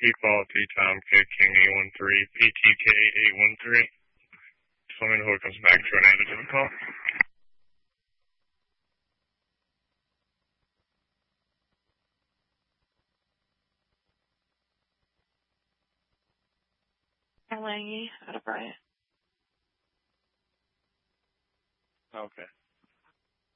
Equality Tom K King 813 PTK 813. Just let me know who it comes back to and add it to the call. Langy out of Bryant. Okay.